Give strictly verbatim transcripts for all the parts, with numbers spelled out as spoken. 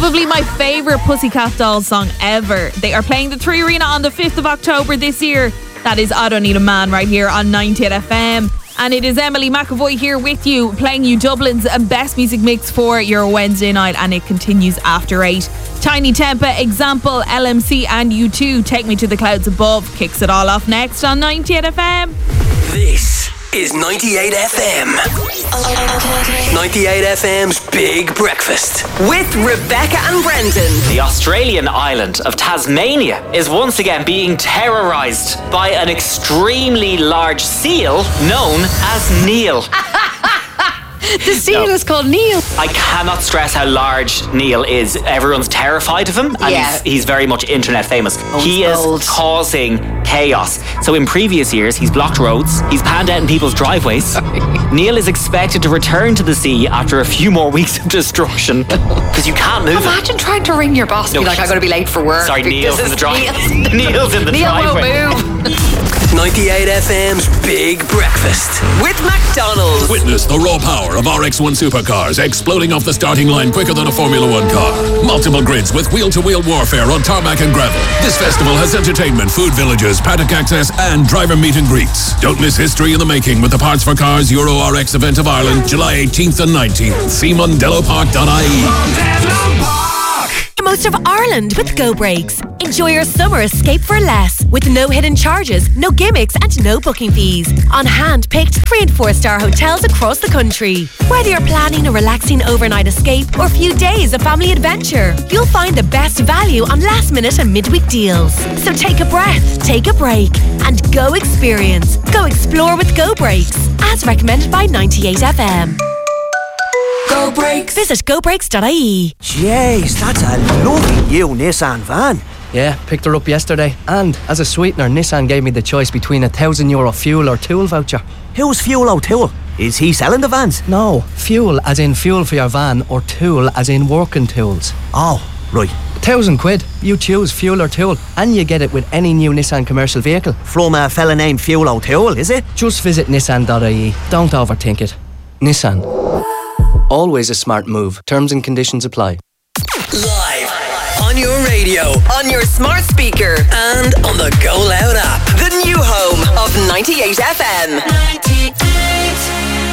Probably my favourite Pussycat Dolls song ever. They are playing the Three Arena on the fifth of October this year. That is I Don't Need a Man right here on ninety-eight F M. And it is Emily McAvoy here with you, playing you Dublin's best music mix for your Wednesday night, and it continues after eight. Tiny Tempa, Example, L M C and U two, Take Me to the Clouds Above, kicks it all off next on ninety-eight F M. This is ninety-eight F M. ninety-eight F M's Big Breakfast with Rebecca and Brendan. The Australian island of Tasmania is once again being terrorised by an extremely large seal known as Neil. The seal no. is called Neil. I cannot stress how large Neil is. Everyone's terrified of him, and yeah. he's, he's very much internet famous. Old he is old. causing chaos. So in previous years, he's blocked roads, he's panned out in people's driveways. Sorry. Neil is expected to return to the sea after a few more weeks of destruction, because you can't move Imagine him. trying to ring your boss and no, be like, I'm going to be late for work. Sorry, Neil's in the driveway. Neil's in the Neil driveway. Neil won't move. ninety-eight F M's Big Breakfast with McDonald's. Witness the raw power of R X one supercars exploding off the starting line quicker than a Formula One car. Multiple grids with wheel-to-wheel warfare on tarmac and gravel. This festival has entertainment, food villages, paddock access and driver meet and greets. Don't miss history in the making with the Parts for Cars Euro R X event of Ireland, July eighteenth and nineteenth. See mondello park dot I E. Most of Ireland with Go Brakes. Enjoy your summer escape for less with no hidden charges, no gimmicks and no booking fees on hand-picked three and four star hotels across the country. Whether you're planning a relaxing overnight escape or a few days of family adventure, you'll find the best value on last minute and midweek deals. So take a breath, take a break and go experience. Go explore with Go Brakes, as recommended by ninety-eight F M. Go Brakes. Visit go brakes dot I E. Jeez, that's a lovely new Nissan van. Yeah, picked her up yesterday. And as a sweetener, Nissan gave me the choice between a thousand euro fuel or tool voucher. Who's Fuel O'Toole? Is he selling the vans? No, fuel as in fuel for your van, or tool as in working tools. Oh, right. Thousand quid. You choose fuel or tool, and you get it with any new Nissan commercial vehicle. From a fella named Fuel O'Toole, is it? Just visit nissan dot I E. Don't overthink it. Nissan. Always a smart move. Terms and conditions apply. Live on your radio, on your smart speaker, and on the Go Loud app. The new home of ninety-eight F M. ninety-eight.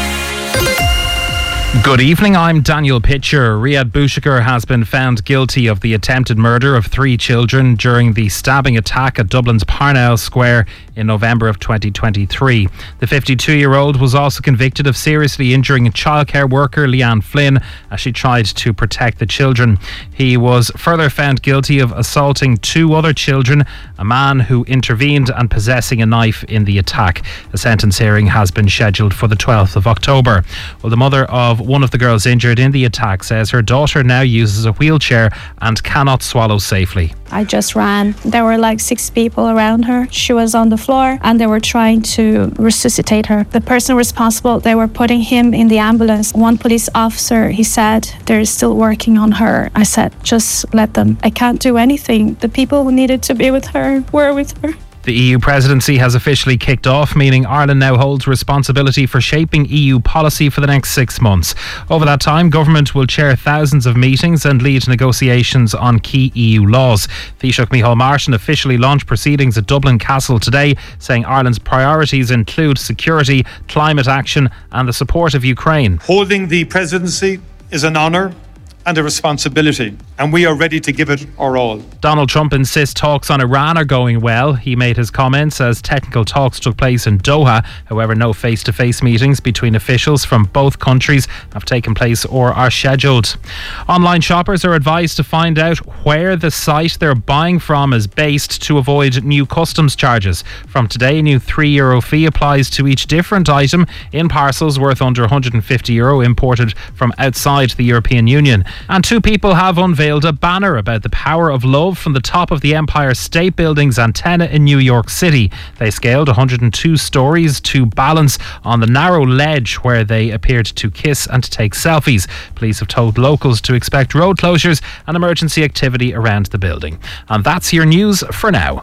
Good evening, I'm Daniel Pitcher. Riyad Bouchikar has been found guilty of the attempted murder of three children during the stabbing attack at Dublin's Parnell Square in November of twenty twenty-three. The fifty-two-year-old was also convicted of seriously injuring a childcare worker, Leanne Flynn, as she tried to protect the children. He was further found guilty of assaulting two other children, a man who intervened, and possessing a knife in the attack. A sentence hearing has been scheduled for the twelfth of October. Well, the mother of one of the girls injured in the attack says her daughter now uses a wheelchair and cannot swallow safely. I just ran. There were like six people around her. She was on the floor and they were trying to resuscitate her. The person responsible, they were putting him in the ambulance. One police officer, he said, they're still working on her. I said, just let them. I can't do anything. The people who needed to be with her were with her. The E U presidency has officially kicked off, meaning Ireland now holds responsibility for shaping E U policy for the next six months. Over that time, government will chair thousands of meetings and lead negotiations on key E U laws. Taoiseach Micheál Martin officially launched proceedings at Dublin Castle today, saying Ireland's priorities include security, climate action and the support of Ukraine. Holding the presidency is an honour and a responsibility, and we are ready to give it our all. Donald Trump insists talks on Iran are going well. He made his comments as technical talks took place in Doha. However, no face-to-face meetings between officials from both countries have taken place or are scheduled. Online shoppers are advised to find out where the site they're buying from is based to avoid new customs charges. From today, a new three euro fee applies to each different item in parcels worth under one hundred fifty euro imported from outside the European Union. And two people have unveiled a banner about the power of love from the top of the Empire State Building's antenna in New York City. They scaled one hundred two stories to balance on the narrow ledge where they appeared to kiss and take selfies. Police have told locals to expect road closures and emergency activity around the building. And that's your news for now.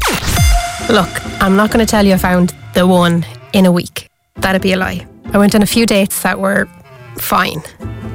Look, I'm not going to tell you I found the one in a week. That'd be a lie. I went on a few dates that were fine.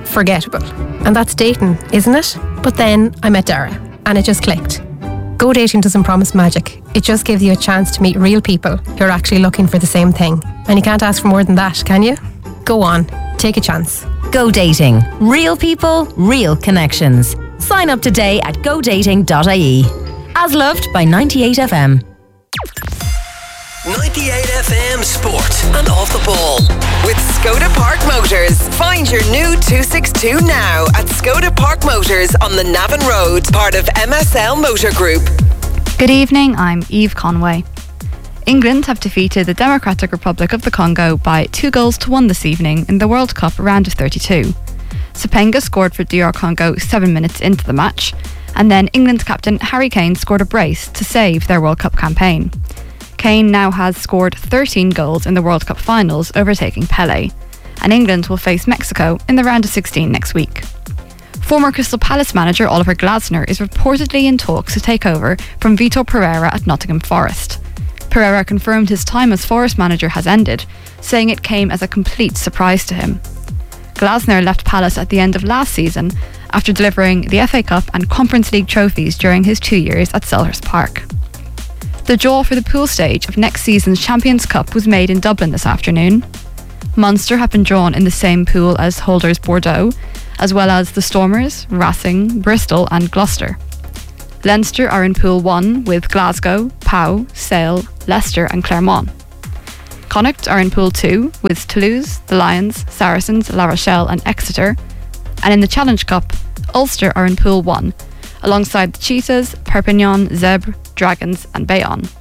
forgettable. And that's dating, isn't it? But then I met Dara and it just clicked. Go dating doesn't promise magic. It just gives you a chance to meet real people who are actually looking for the same thing. And you can't ask for more than that, can you? Go on, take a chance. Go dating. Real people, real connections. Sign up today at go dating dot I E. As loved by ninety-eight F M. ninety-eight F M Sport and Off the Ball. With Skoda Park Motors. Find your new two sixty-two now at Skoda Park Motors on the Navan Road, part of M S L Motor Group. Good evening, I'm Eve Conway. England have defeated the Democratic Republic of the Congo by two goals to one this evening in the World Cup round of thirty-two. Sepenga scored for D R Congo seven minutes into the match, and then England captain Harry Kane scored a brace to save their World Cup campaign. Kane now has scored thirteen goals in the World Cup finals, overtaking Pelé, and England will face Mexico in the round of sixteen next week. Former Crystal Palace manager Oliver Glasner is reportedly in talks to take over from Vitor Pereira at Nottingham Forest. Pereira confirmed his time as Forest manager has ended, saying it came as a complete surprise to him. Glasner left Palace at the end of last season after delivering the F A Cup and Conference League trophies during his two years at Selhurst Park. The draw for the pool stage of next season's Champions Cup was made in Dublin this afternoon. Munster have been drawn in the same pool as holders Bordeaux, as well as the Stormers, Racing, Bristol and Gloucester. Leinster are in Pool one with Glasgow, Pau, Sale, Leicester and Clermont. Connacht are in Pool two with Toulouse, the Lions, Saracens, La Rochelle and Exeter. And in the Challenge Cup, Ulster are in Pool one, alongside the Cheetahs, Perpignan, Zebre, Dragons and Bayonne.